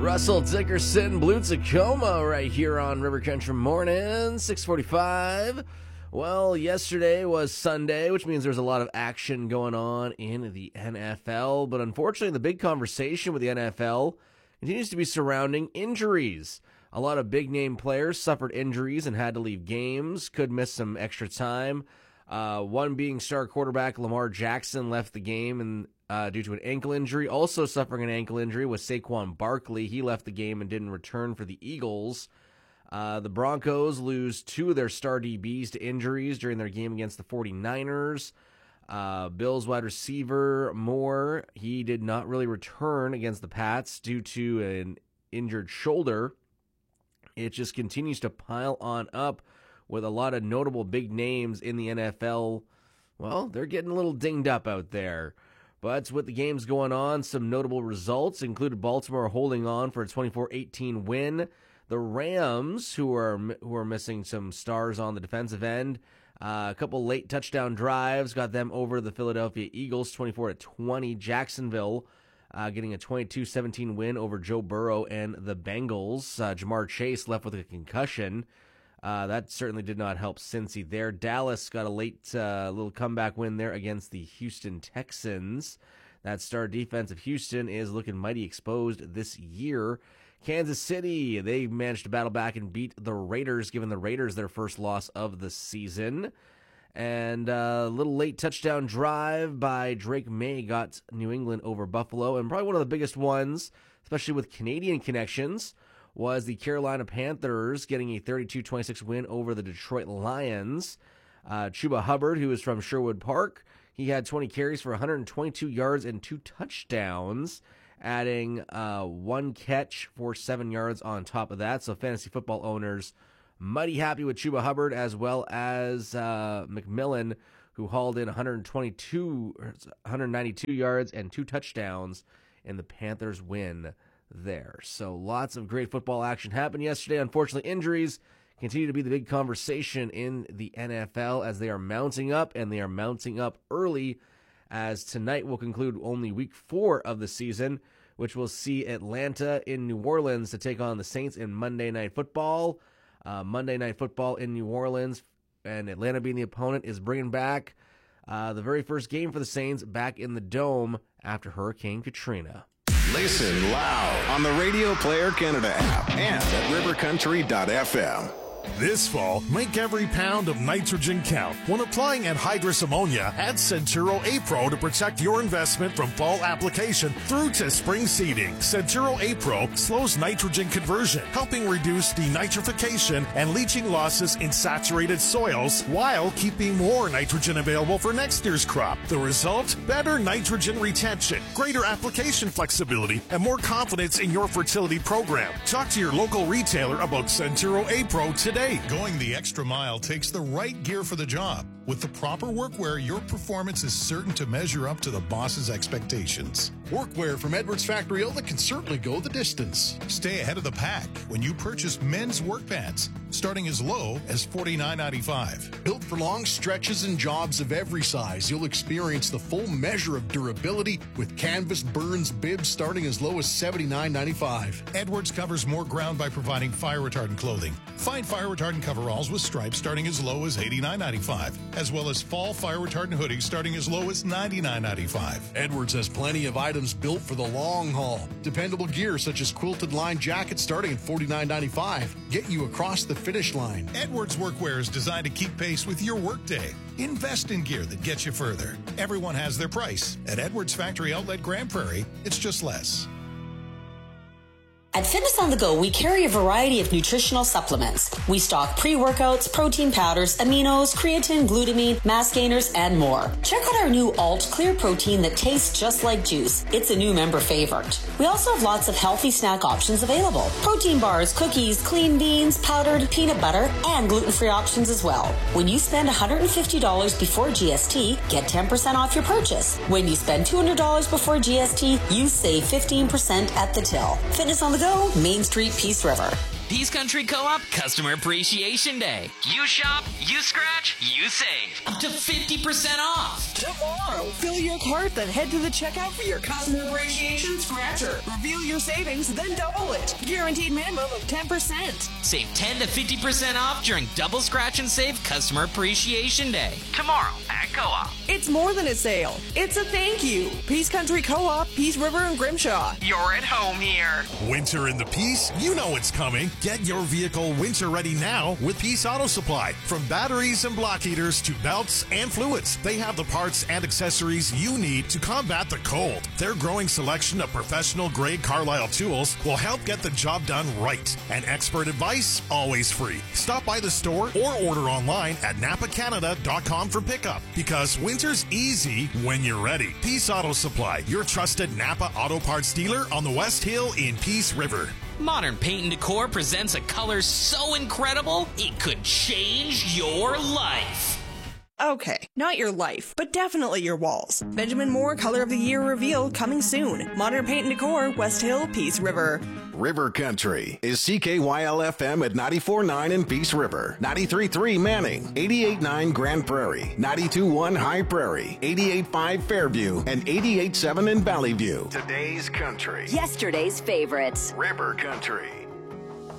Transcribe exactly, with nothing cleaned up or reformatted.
Russell Dickerson, Blue Tacoma, right here on River Country Morning, six forty-five. Well, yesterday was Sunday, which means there's a lot of action going on in the N F L. But unfortunately, the big conversation with the N F L continues to be surrounding injuries. A lot of big-name players suffered injuries and had to leave games, could miss some extra time. Uh, one being star quarterback Lamar Jackson left the game and uh, due to an ankle injury. Also suffering an ankle injury was Saquon Barkley. He left the game and didn't return for the Eagles. Uh, the Broncos lose two of their star D Bs to injuries during their game against the forty-niners. Uh, Bills wide receiver Moore, he did not really return against the Pats due to an injured shoulder. It just continues to pile on up with a lot of notable big names in the N F L. Well, they're getting a little dinged up out there. But with the games going on, some notable results included Baltimore holding on for a twenty-four eighteen win. The Rams, who are who are missing some stars on the defensive end, uh, a couple late touchdown drives got them over the Philadelphia Eagles, twenty-four to twenty. Jacksonville uh, getting a twenty-two seventeen win over Joe Burrow and the Bengals. Uh, Jamar Chase left with a concussion. Uh, that certainly did not help Cincy there. Dallas got a late uh, little comeback win there against the Houston Texans. That star defense of Houston is looking mighty exposed this year. Kansas City, they managed to battle back and beat the Raiders, giving the Raiders their first loss of the season. And a little late touchdown drive by Drake May got New England over Buffalo. And probably one of the biggest ones, especially with Canadian connections, was the Carolina Panthers getting a thirty-two twenty-six win over the Detroit Lions. Uh, Chuba Hubbard, who is from Sherwood Park, he had twenty carries for one hundred twenty-two yards and two touchdowns, adding uh, one catch for seven yards on top of that. So fantasy football owners mighty happy with Chuba Hubbard, as well as uh, McMillan, who hauled in one hundred twenty-two, one hundred ninety-two yards and two touchdowns in the Panthers win there. So lots of great football action happened yesterday. Unfortunately, injuries continue to be the big conversation in the N F L as they are mounting up, and they are mounting up early, as tonight will conclude only week four of the season, which will see Atlanta in New Orleans to take on the Saints in Monday Night Football. Uh, Monday Night Football in New Orleans, and Atlanta being the opponent, is bringing back uh, the very first game for the Saints back in the Dome after Hurricane Katrina. Listen loud on the Radio Player Canada app and at river country dot f m. This fall, make every pound of nitrogen count. When applying anhydrous ammonia, add Centuro A-Pro to protect your investment from fall application through to spring seeding. Centuro A-Pro slows nitrogen conversion, helping reduce denitrification and leaching losses in saturated soils while keeping more nitrogen available for next year's crop. The result? Better nitrogen retention, greater application flexibility, and more confidence in your fertility program. Talk to your local retailer about Centuro A-Pro today. Going the extra mile takes the right gear for the job. With the proper workwear, your performance is certain to measure up to the boss's expectations. Workwear from Edwards Factory Outlet can certainly go the distance. Stay ahead of the pack when you purchase men's work pants, starting as low as forty-nine ninety-five. Built for long stretches and jobs of every size, you'll experience the full measure of durability with canvas burns bibs starting as low as seventy-nine ninety-five. Edwards covers more ground by providing fire-retardant clothing. Find fire-retardant coveralls with stripes starting as low as eighty-nine ninety-five, as well as fall fire-retardant hoodies starting as low as ninety-nine ninety-five. Edwards has plenty of items built for the long haul. Dependable gear such as quilted line jackets starting at forty-nine ninety-five. Get you across the finish line. Edwards Workwear is designed to keep pace with your workday. Invest in gear that gets you further. Everyone has their price. At Edwards Factory Outlet Grand Prairie, it's just less. At Fitness on the Go, we carry a variety of nutritional supplements. We stock pre-workouts, protein powders, aminos, creatine, glutamine, mass gainers, and more. Check out our new Alt Clear Protein that tastes just like juice. It's a new member favorite. We also have lots of healthy snack options available. Protein bars, cookies, clean beans, powdered peanut butter, and gluten-free options as well. When you spend one hundred fifty dollars before G S T, get ten percent off your purchase. When you spend two hundred dollars before G S T, you save fifteen percent at the till. Fitness on the Go, Main Street, Peace River. Peace Country Co-op Customer Appreciation Day. You shop, you scratch, you save. Up to fifty percent off. Tomorrow, fill your cart, then head to the checkout for your customer appreciation scratcher. Reveal your savings, then double it. Guaranteed minimum of ten percent. Save ten to fifty percent off during Double Scratch and Save Customer Appreciation Day. Tomorrow at Co-op. It's more than a sale. It's a thank you. Peace Country Co-op, Peace River, and Grimshaw. You're at home here. Winter in the Peace? You know it's coming. Get your vehicle winter ready now with Peace Auto Supply. From batteries and block heaters to belts and fluids, they have the parts and accessories you need to combat the cold. Their growing selection of professional-grade Carlisle tools will help get the job done right. And expert advice, always free. Stop by the store or order online at napa canada dot com for pickup, because winter's easy when you're ready. Peace Auto Supply, your trusted Napa Auto Parts dealer on the West Hill in Peace River. Modern Paint and Decor presents a color so incredible, it could change your life. Okay, not your life, but definitely your walls. Benjamin Moore Color of the Year reveal coming soon. Modern Paint and Decor, West Hill, Peace River. River Country is C K Y L F M at ninety-four point nine in Peace River, ninety-three point three Manning, eighty-eight point nine Grand Prairie, ninety-two point one High Prairie, eighty-eight point five Fairview, and eighty-eight point seven in Valley View. Today's country. Yesterday's favorites. River Country.